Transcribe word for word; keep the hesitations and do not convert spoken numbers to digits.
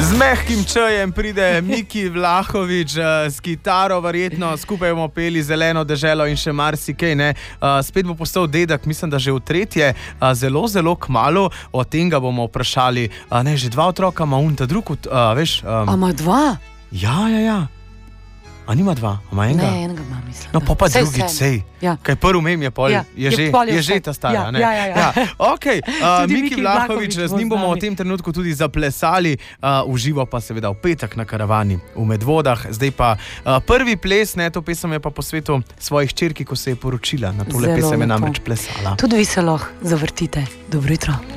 Z mehkim čajem pride Miki Vlahovič s kitaro, verjetno skupaj bomo peli Zeleno deželo in še marsikaj, ne. Spet bo postal dedek, mislim, da že v tretje, zelo, zelo kmalu. O tem ga bomo vprašali. Ne, že dva otroka ima un, ta drug, veš. A ima dva? Ja, ja, ja. A nima dva? A ima enega? Ne, enega ima, mislim. No, pa pa drugi cej. Ja. Kaj prvi mem je pol, Ja. je, Je že, pol je je že vse. ta stara, Ja, ne? ja, ja, ja. Ok, uh, Tudi Miki Miki Vlahovič, Vlahovič z bo njim z bomo v nami. tem trenutku tudi zaplesali, uh, uživo pa seveda v petek na karavani v Medvodah. Zdaj pa uh, prvi ples, ne, to pesem je pa po svetu svojih hčerki, ko se je poročila. Na tole Zelo pesem je lepo. namreč plesala. Tudi vi se lahko zavrtite. Dobro jutro.